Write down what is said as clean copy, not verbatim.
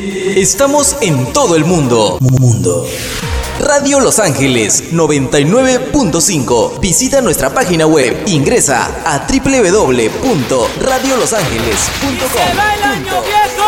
Estamos en todo el mundo. Radio Los Ángeles 99.5. Visita nuestra página web. Ingresa a www.radiolosangeles.com.